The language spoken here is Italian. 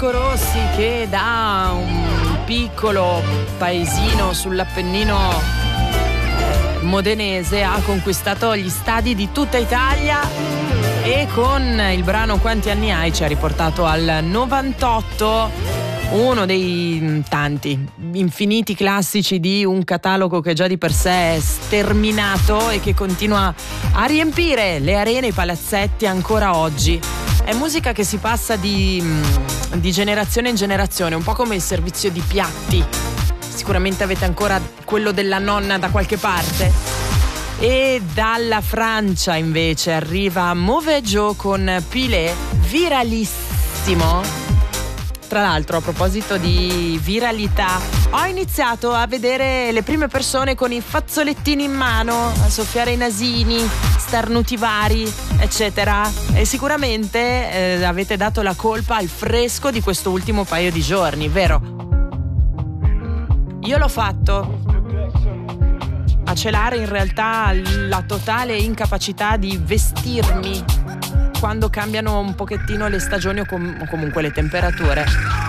Vasco Rossi, che da un piccolo paesino sull'Appennino modenese ha conquistato gli stadi di tutta Italia e con il brano Quanti anni hai ci ha riportato al 98, uno dei tanti infiniti classici di un catalogo che già di per sé è sterminato e che continua a riempire le arene e i palazzetti ancora oggi. È musica che si passa di generazione in generazione, un po' come il servizio di piatti. Sicuramente avete ancora quello della nonna da qualche parte. E dalla Francia invece arriva Mauvais Joe con Pilé, viralissimo. Tra l'altro, a proposito di viralità, ho iniziato a vedere le prime persone con i fazzolettini in mano, a soffiare i nasini, starnuti vari, eccetera. E sicuramente avete dato la colpa al fresco di questo ultimo paio di giorni, vero? Io l'ho fatto a celare in realtà la totale incapacità di vestirmi quando cambiano un pochettino le stagioni o comunque le temperature.